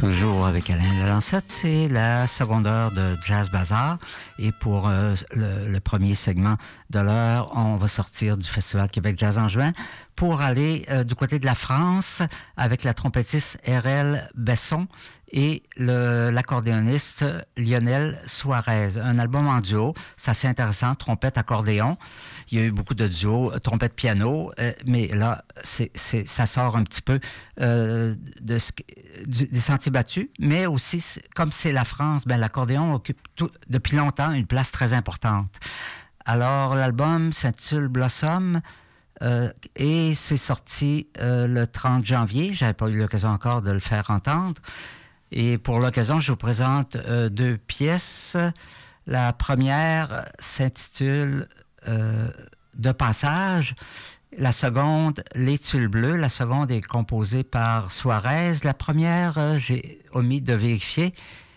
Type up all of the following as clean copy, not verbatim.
Toujours avec Alain Lalancette, c'est la seconde heure de Jazz Bazaar. Et pour le premier segment de l'heure, on va sortir du Festival Québec Jazz en juin pour aller du côté de la France avec la trompettiste R.L. Besson et l'accordéoniste Lionel Suarez. Un album en duo, c'est assez intéressant, trompette-accordéon. Il y a eu beaucoup de duos, trompette-piano, mais là, ça sort un petit peu des sentiers battus, mais aussi, comme c'est la France, l'accordéon occupe depuis longtemps une place très importante. Alors, l'album s'intitule Blossom, et c'est sorti le 30 janvier. J'avais pas eu l'occasion encore de le faire entendre. Et pour l'occasion, je vous présente deux pièces. La première s'intitule De passage. La seconde, Les Tuiles bleues. La seconde est composée par Suarez. La première, j'ai omis de vérifier.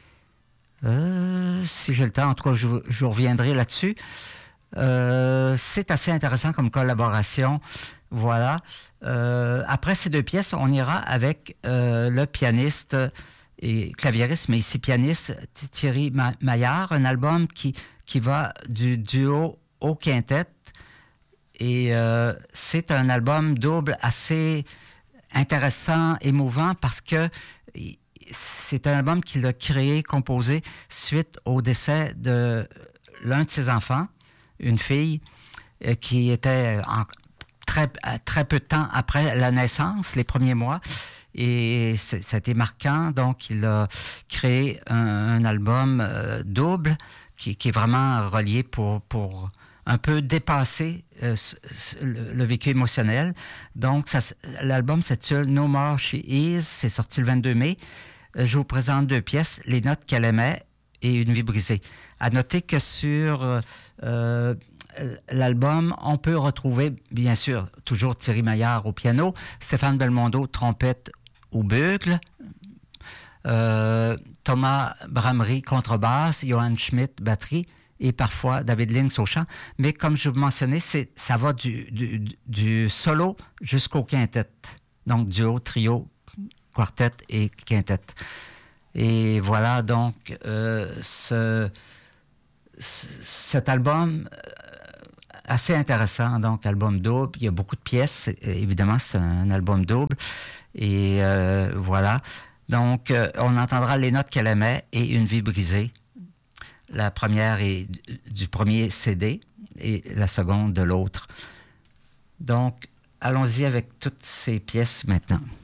Si j'ai le temps, en tout cas, je reviendrai là-dessus. C'est assez intéressant comme collaboration. Voilà. Après ces deux pièces, on ira avec le pianiste et claviériste, mais ici pianiste, Thierry Maillard, un album qui va du duo au quintet. Et c'est un album double assez intéressant, émouvant, parce que c'est un album qu'il a créé, composé suite au décès de l'un de ses enfants, une fille qui était très peu de temps après la naissance, les premiers mois. Et ça a été marquant, donc il a créé un album double qui est vraiment relié pour un peu dépasser le vécu émotionnel. Donc l'album s'intitule No More She Is, c'est sorti le 22 mai. Je vous présente deux pièces, Les notes qu'elle aimait et Une vie brisée. À noter que sur l'album, on peut retrouver, bien sûr, toujours Thierry Maillard au piano, Stéphane Belmondo, trompette ou bugle, Thomas Bramery, contrebasse, Johan Schmidt, batterie, et parfois David Links au chant. Mais comme je vous mentionnais, ça va du solo jusqu'au quintet. Donc duo, trio, quartet et quintet. Et voilà donc cet album assez intéressant, donc album double. Il y a beaucoup de pièces, évidemment c'est un album double. Et voilà. Donc on entendra Les notes qu'elle aimait et Une vie brisée. La première est du premier CD et la seconde de l'autre. Donc allons-y avec toutes ces pièces maintenant.